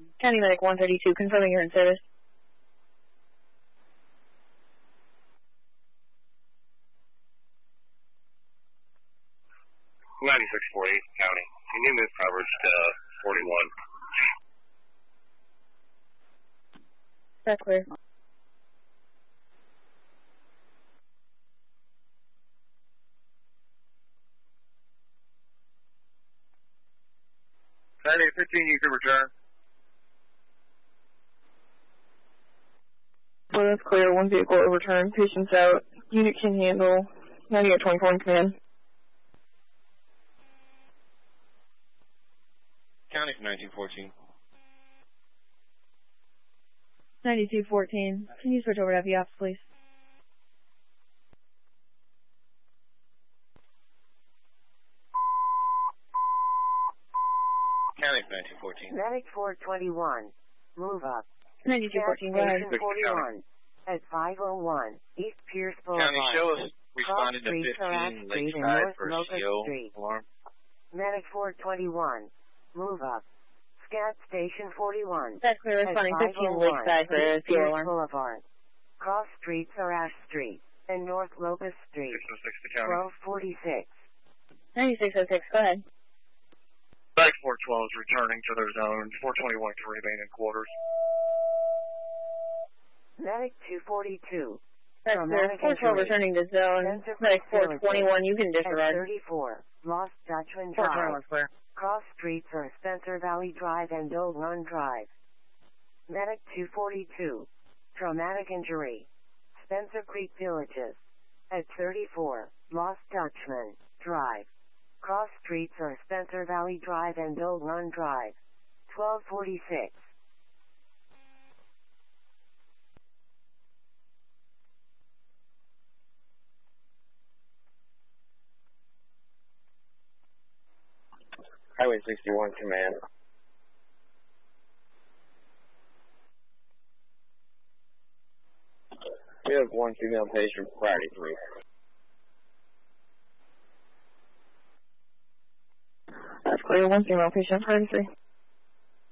County Medic 132, confirming you're in service. County. Can you move coverage to 41? That's clear. County 15, you can return. Well, that's clear. One vehicle overturned. Patient's out. Unit can handle. 9824 in command. County from 1914. 9214. Can you switch over to FEOPS, please? County from 1914. Medic 421. Move up. 9214, go ahead. Station 41 at 501 East Pierce Boulevard. County, show us responded to Street, 15 Street, and Lakeside North for Locust CO Street. alarm. Medic 421. Move up. Scat Station 41 That's clear. at Responding 15 501 Lakeside for East CO Pierce alarm. Boulevard. Cross streets are Ash Street and North Locust Street. 606 to County. 1246. 9606, go ahead. Back 412 is returning to their zone. 421 can remain in quarters. Medic 242. That's clear. 412 returning to zone. Medic 421, you can At disregard. 34 Lost Dutchman 421 Drive. clear. Cross streets are Spencer Valley Drive and Old Run Drive. Medic 242. Traumatic injury. Spencer Creek Villages. At 34 Lost Dutchman Drive. Cross streets are Spencer Valley Drive and Old Run Drive. 1246. Highway 61 command. We have one female patient, priority 3. That's clear. One female patient, priority 3.